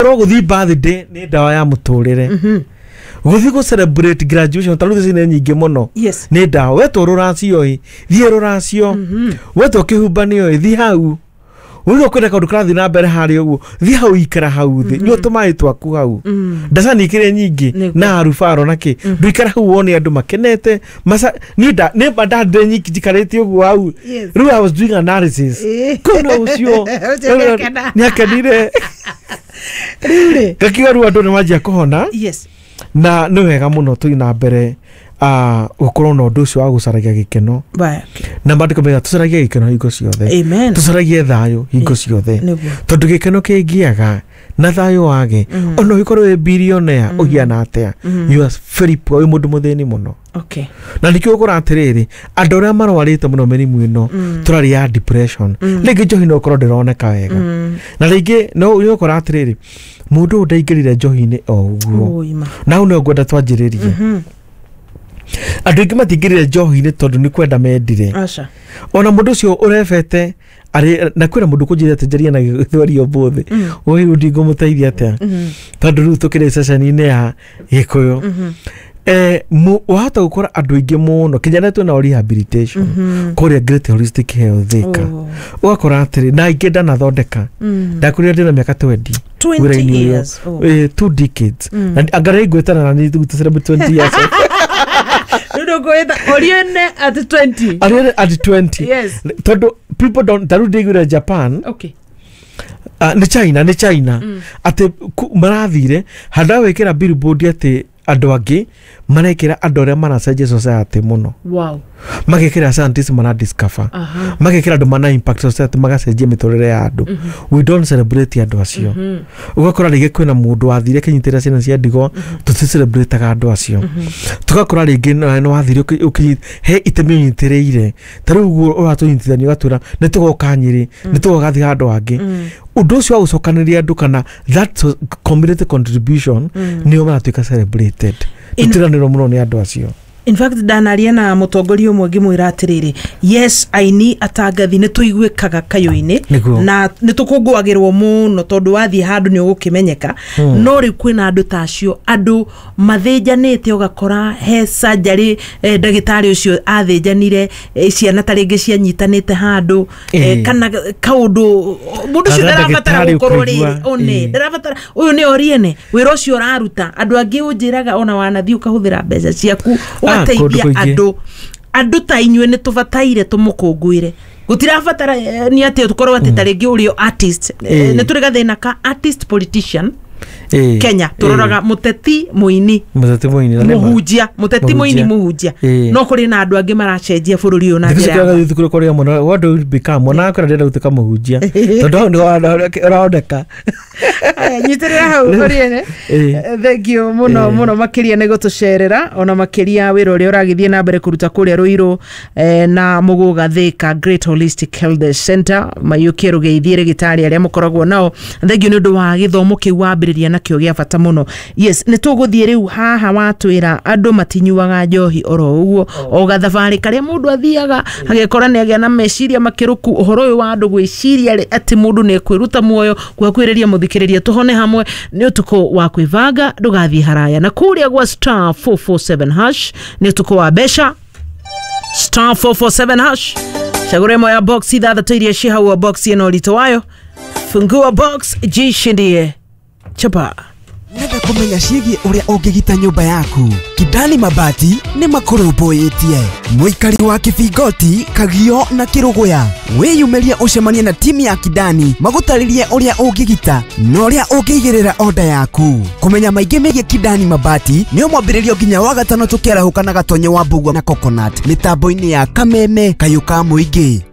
ro guthi birthday ni ndawa ya muturire guthi go celebrate graduation taru thine nyingi muno ni ndawa weto ruracio thie ruracio weto kihumbanio thi hau Ugo kwenda kaundu karathi na mbere hari uguo thi hau ikara hau thi nyo tumai twaku hau ndasa nikire nyingi na arufaro naki ndikara hau wone andu makenete masa ni badade nyingi jikarete uguo hau ru I was doing analysis kuna ucio ni akadire rire kakigaru andu ni majia kuhona na no wega muno tuina mbere ukorwo no ndu cio wa gucaragia gikeno na bandiko mega tucaragia gikeno hingo ciothe tucaragia thayo hingo ciothe tondu gikeno kingiaga na thayo wage ono ikorwo we billionaire uhiana atia you are very poor mundu muthini muno na nikio ukora atiriri andu aria marwarite muno merimu ino turari ya depression lingi njohi no ukorwo ndironeka wega na lingi no ukora atiriri mundu ndaingirire njohi-ini o uguo na u no ngwenda twanjiririe andu ingi matingirire njohi-ini tondu ni kwenda mendire ona mundu ucio urefete ari na kwira mundu kunjira tenjeria na githwari obuthi oi ndingo muteithia atia tondu ru tukire session-ini ya gikuyu wahota gukora andu ingi muno kinyana tu na rehabilitation kuria Great Holistic Health thika ugakora atiri na ingi ndana thondeka ndakuria ndina miaka 20 years 2 decades and agare gwetana na ni tu celebrate 20 years no go oriene at 20 at 20 yes todo people don't darude Japan ni China ate marathire handa wekera billboard ate andu angi marekera andu aria maracenjia society muno magekera scientists mana discover magekera andu mana impact society magacenjia miturire ya andu we don't celebrate andu acio ugakora rige kwina mundu wathire kinyitira ciana cia ndigo tuti celebrate andu acio tugakora rige no wathire he itemi nyitireire taru uguo uratunyitithania ugatura nitugoka Nyeri nitugogathi andu angi undu ucio ucokaniria andu kana that community contribution ni maratuika celebrated itiraniro muno ni andu acio. In fact danaria na mutongoria umwe ngimwira atiriri yes aini atangathi ni tuiguikaga kayo-ini na ni tukungwagirwo muno tondu wathi handu ni ugukimenyeka no ri kwina andu tacio andu mathinjanite ugakora he surgery ndagitari ucio athinjanire ciana taringi cianyitanite handu kana kaundu mundu cio ndarabatara gukorwo ri one ndarabatara uyu ni oriene wira ucio raruta andu angi unjiraga ona wanathi ukahuthira mbeca ciaku ateithia andu ta inywe ni tubataire tumukungwire gutirabatara ni ati tukorwo ati taringi urio artist ni turi gathina ka artist politician Kenya turoraga muteti muini muhunjia muteti muini muhunjia no kuri na andu angi maracenjia bururi uyu na njira ya thukuru kuri muno what do become ona akora ndenda gutuka muhunjia tondu ndo araondeka nyitirira hau oriene thank you muno makiria ni gutucerera ona makiria wira uria uragithie na mbere kuruta kuria Ruiru na Muguga Thika Great Holistic Health Center mayukie rugeithire gitari aria mukoragwo nao thank you ni ndu wa githomo kiwambiriria na kio gia bata muno yes ni tuguthie riu haha watwira andu matinyuaga njohi oro uguo o gathabari karia mundu athiaga agekora ni agia na meciria makiruku uhoro uyu wa andu gwiciria ati mundu ni kwiruta muoyo gwakwiriria muthikiriria tuhone hamwe ni utuko wa kwivanga ndugathie haraya na kuria gwa *447# ni utuko wa besha *447# chagure moya box ithathatũ iria ci hau box ino rito wayo fungua box jishindie chapa nenda kumenya ciĩgie uria ungigita nyumba yaku Kidani Mabati ni makurumbuitie muikari wa Kibingoti Kagio na Kiruguya wiyumeria ucemanie na timu ya Kidani magutaririe uria ungigita na uria ungigirira order yaku kumenya maingi megie Kidani Mabati ni mwambiririo nginya wa gatano tukerahuka na gatonye wa Mbugua na Coconut mitambo-ini ya Kameme Kayuka Muingi